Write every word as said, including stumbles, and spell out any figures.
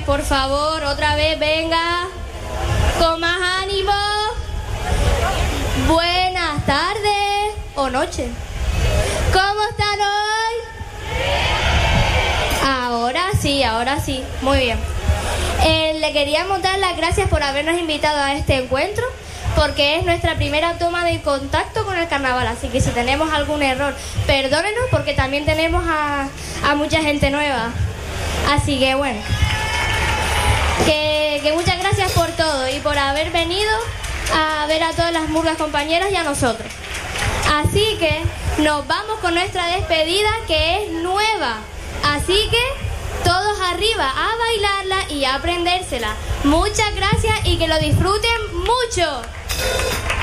por favor, otra vez, venga, con más ánimo. Buenas tardes o noches. ¿Cómo están hoy? Ahora sí, ahora sí, muy bien. Eh, le queríamos dar las gracias por habernos invitado a este encuentro, porque es nuestra primera toma de contacto con el carnaval, así que si tenemos algún error, perdónenos, porque también tenemos a, a mucha gente nueva. Así que bueno, que, que muchas gracias por todo y por haber venido a ver a todas las murgas compañeras y a nosotros. Así que nos vamos con nuestra despedida, que es nueva. Así que todos arriba a bailarla y a aprendérsela. Muchas gracias y que lo disfruten mucho.